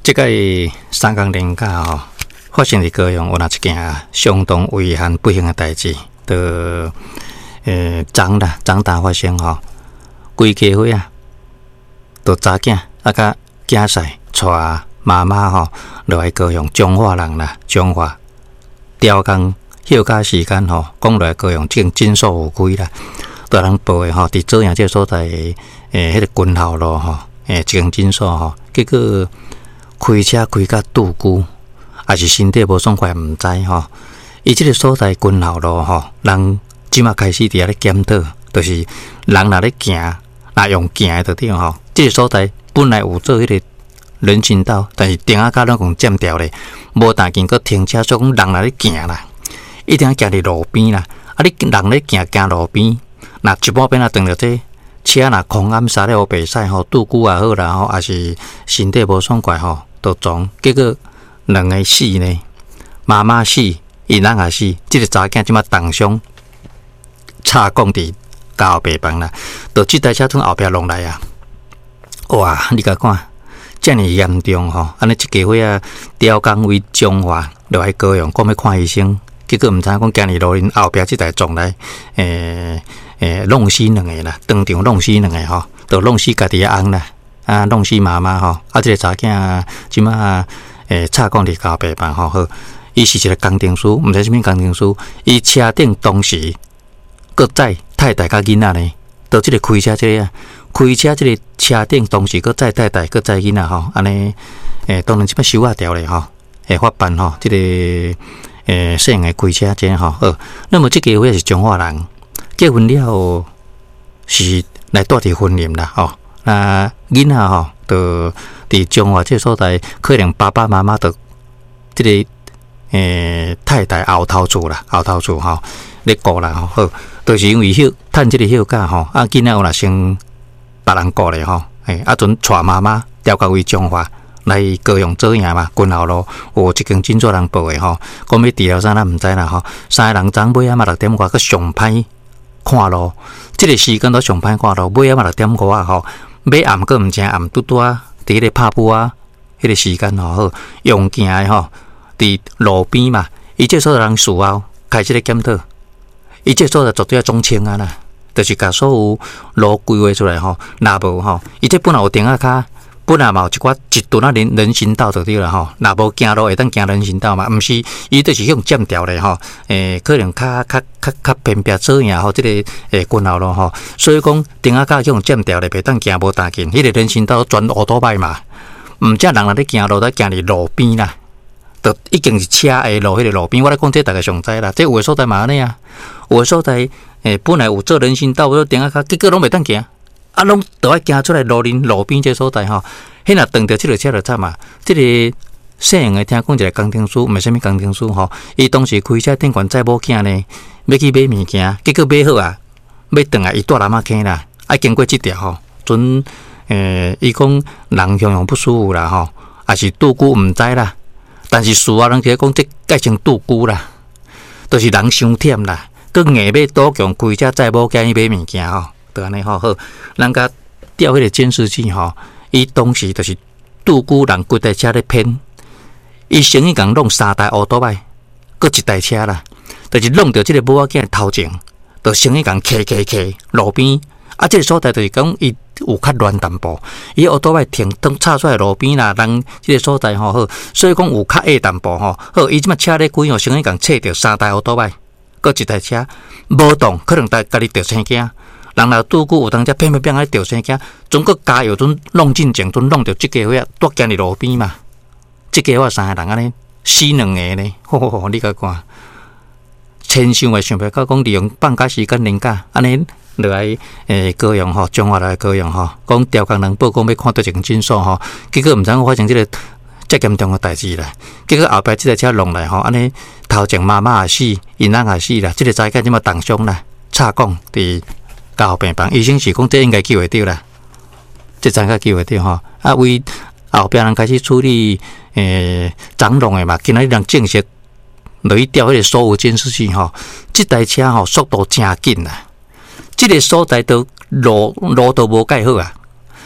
这个三江连假发生伫高雄有哪一件相当遗憾不幸的代志，就长大发生规家伙都查囝甲囝婿带妈妈落来高雄彰化人啦，彰化调工休假时间讲落来高雄诊所有开啦，大人报的伫左营这个所在迄个军校路一间诊所结果开车开到杜姑，也是身体无爽快，毋知伊即个所在军校路人即马开始伫遐咧检讨，就是人若咧行，若用行的就对即个所在本来有做迄个人行道，但是顶甲拢共占掉咧，无但经过停车，所以讲人若咧行啦，一定要行伫路边啦。你人咧行路边，若一半边撞着这车，若空暗杀了袂使拄久也好啦也是身体无爽快都撞，结果两个死呢，妈妈死，伊人也死，即个查囝即马重伤，插讲伫家后病房啦，就即台车从后壁弄来啊！哇，你甲看，遮尔严重安尼一家伙调工为彰化落来高雄，讲要看医生，结果毋知讲今日路林后壁即台撞来，弄死两个啦，当场弄死两个就弄死家己的翁啦。弄死妈妈即个查囝即马插讲伫家病房好，伊是一个工程师，毋知啥物工程师，伊车顶当时搁载太太甲囡仔呢，就即个开车即个车顶当时搁载太太搁载囡仔安尼当然即摆收啊掉咧发办即个细个开车这那么即个我也是彰化人，结婚了是来住伫婚姻啦囡仔就伫彰化这所在，可能爸爸妈妈就即个太太后头厝啦，咧顾啦就是因为趁即个休假囡仔有若先别人顾咧阵带妈妈调到位彰化来高雄左营嘛，军校路有一间诊所人报的讲要治疗啥咱毋知啦三个人昨尾仔嘛6点外佫上歹看路，即个时间都上歹看路，尾仔嘛6点外买暗佫毋正暗，拄拄伫迄个拍布迄个时间用行的伫路边嘛，伊这所有人事后开始咧检讨，伊这所在绝对要总清啦，就是甲所有路规划出来若无伊这本来有顶骹，本来嘛有一段人行道就对啦若无行路会当行人行道嘛，毋是伊就是向占掉咧可能较偏僻左营即个军校路所以讲顶骹向占掉咧，袂当行无大紧，迄个人行道转乌多摆嘛，毋则人若咧行路在行伫路边啦。就已经是车的路，迄个路边，我咧讲这大家上知啦。这有的所在嘛安尼啊，有的所在本来有做人行道，我顶下结果拢袂当行，拢都要行出来路边这所在迄若撞到这个车就惨嘛。这个细汉的听讲一个工程师，毋是啥物工程师伊当时开车顶悬载某囝呢，要去买物件，结果买好啊，要转来伊住南仔坑啦，经过这条阵伊讲人样不舒服啦也是拄久毋知啦。但是事后人起来讲，这改成拄久啦，就是人伤忝啦，佮硬要倒强开车载某囝去买物件就安尼好，人家调迄个监视器伊当时就是拄久人规台车咧偏，伊先去共弄3台乌多摆，佮1台车啦，就是弄到即个某仔囝头前，就先去共骑路边。这个所在就是讲伊有较乱淡薄，伊乌多摆停当插出来路边啦，人这个所在好，所以讲有较矮淡薄好，伊即马车咧开先去共切着3台乌多摆，搁1台车无动，可能家己着生惊，人若拄久有当只偏咧着生惊，总搁加油阵弄进前阵弄着即家伙住行伫路边嘛，即家伙3个人安尼死2个呢，你甲看，千想也想袂到讲利用放假时间连假安尼。落来高雄彰化来高雄讲调工人报讲要看到一间诊所结果毋知我发生这个遮严重的代志啦。结果后壁这台车弄来安尼头前妈妈也死，因人也死啦。这个查囝即马重伤啦，插讲伫家后病房，医生是讲这应该救会到啦，这查囝救会到为后壁人开始处理长龙的嘛，今仔日人证实落去调迄个所有监视器这台车速度真紧啦。这个所在都路都无盖好啊，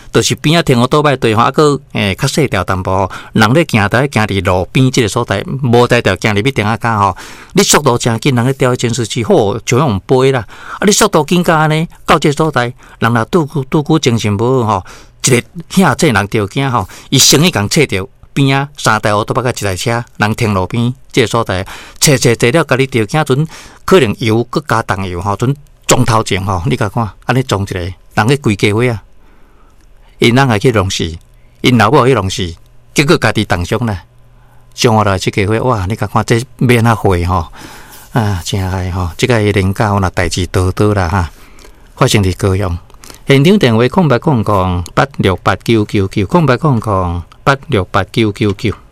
就是边仔停好倒摆地方，个较细条淡薄，人咧行在行伫路边即个所在，无在条行入去顶下骹吼，你速度真紧，人咧调监视器，好就用飞啦。啊，你速度紧甲安尼，到即个所在，人若拄久精神无好吼，一个遐济人着惊吼，伊先去共找着边仔3台乌托邦甲1台车，人停路边即个所在，找了，甲你着惊阵，可能油搁加重油吼，阵撞头前吼，你甲看，安尼撞一个，人去规家伙啊！因人也去弄死，因老母去弄死，结果家己重伤啦。上下来即家伙，哇！你甲看这免啊血吼，啊，真害吼！即个人家若代志多啦哈，发生伫高雄。现场电话0800868999，0800868999。